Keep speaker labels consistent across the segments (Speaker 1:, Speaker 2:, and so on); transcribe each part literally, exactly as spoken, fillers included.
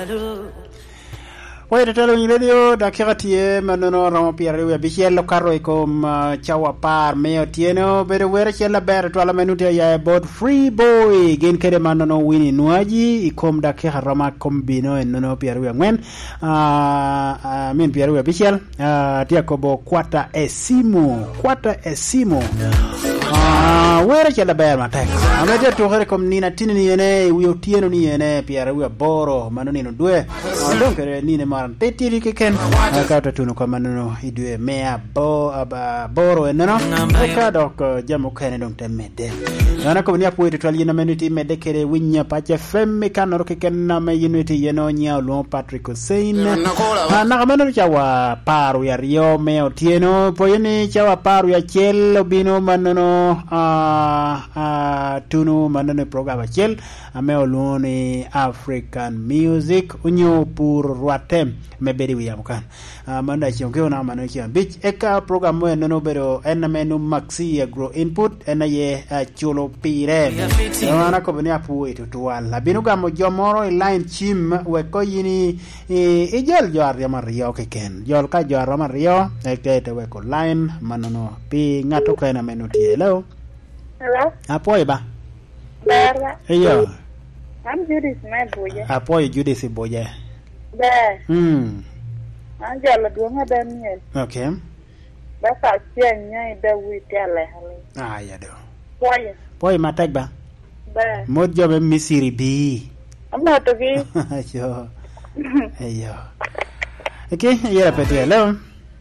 Speaker 1: Wait, tell me, radio, da Kiratie, Manono, Rompierre, we be here, Locaro, com Chawapar, Mayo Tieno, but where Chella Bear to Alamanuta, ya bought free boy, Gain Kedemano, Winnie Nuaji, Icom da Kerama Combino, and Nono Pierre Wen, I mean Pierre Bichel, Tiacobo, Quata Esimo, Quata Esimo. Ah, where Chella Bear, my text. I'm ready to her come Nina Tini, we Tieno, Pierre, we are Boro, Manonino Due, I don't care, Nina. Teti ken akata tunu kwa maneno idwe mea bo aba boro enano eka dok jamu kene dong temede nana ko nya puite twali na menuti mede kere winya pache femme kanoro ke ken na me unity yeno nya lo Patrick Hussein na kamano chawa paru ya rio me otieno poyeni chawa paru ya chel bino maneno a tunu maneno program chel ame oloni African music unyo pur ruate mebedi wi amkan amanda chiongeo na mano chiam bich eka program mo no bero en menu maxi agro input en ye chulo pire ana ko bani apu itu tuan la binu gamo jomoro e line chim we ko yini e jol jar ya mario ke ken jol ka jar mario e tete we ko line manono pi ngato ka na menu tielo
Speaker 2: hello
Speaker 1: apo ba
Speaker 2: Berra
Speaker 1: eyo
Speaker 2: I'm Judith my boy
Speaker 1: apo Judith boye
Speaker 2: Ba.
Speaker 1: Hmm.
Speaker 2: Angela dunga Daniel.
Speaker 1: Okay.
Speaker 2: Basa sianya ida witele hali.
Speaker 1: Ah ya do.
Speaker 2: Boy.
Speaker 1: Boy matak ba?
Speaker 2: Ba.
Speaker 1: Mod job misiri bi.
Speaker 2: Amma to bi.
Speaker 1: Yo. Ayo. Okay, ya pete hello.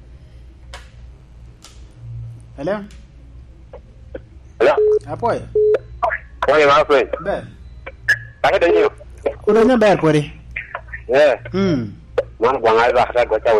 Speaker 1: Hello.
Speaker 3: Hello.
Speaker 1: Apoy.
Speaker 3: Oye, ma friend.
Speaker 1: Ba.
Speaker 3: Taka da ni.
Speaker 1: Kuno nya ba ko ri.
Speaker 3: Eh.
Speaker 1: Hmm.
Speaker 3: Man kwa ngai ba ta ko